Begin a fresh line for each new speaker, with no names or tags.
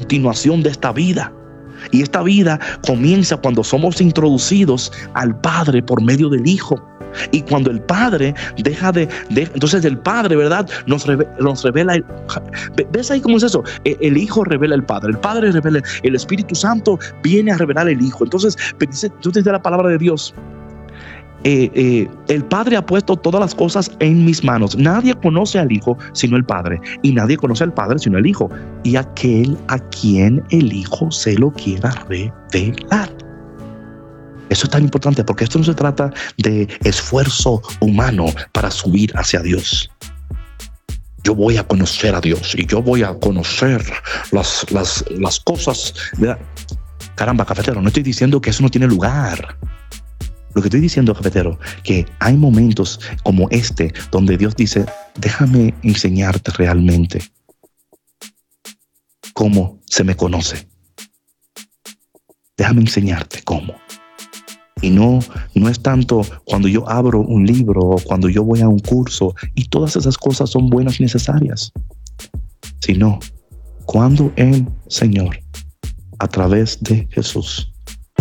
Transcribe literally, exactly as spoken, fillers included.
continuación de esta vida. Y esta vida comienza cuando somos introducidos al Padre por medio del Hijo. Y cuando el Padre deja de, de entonces el Padre, ¿verdad? Nos, revela, nos revela el, ¿ves ahí cómo es eso? El, el Hijo revela al Padre, el Padre revela, el Espíritu Santo viene a revelar al Hijo. Entonces, entonces de la palabra de Dios, eh, eh, el Padre ha puesto todas las cosas en mis manos. Nadie conoce al Hijo sino el Padre, y nadie conoce al Padre sino el Hijo, y aquel a quien el Hijo se lo quiera revelar. Eso es tan importante, porque esto no se trata de esfuerzo humano para subir hacia Dios. Yo voy a conocer a Dios y yo voy a conocer las, las, las cosas. ¿Verdad? Caramba, cafetero, no estoy diciendo que eso no tiene lugar. Lo que estoy diciendo, cafetero, que hay momentos como este donde Dios dice: déjame enseñarte realmente cómo se me conoce. Déjame enseñarte cómo. Y no, no es tanto cuando yo abro un libro o cuando yo voy a un curso, y todas esas cosas son buenas y necesarias, sino cuando el Señor, a través de Jesús,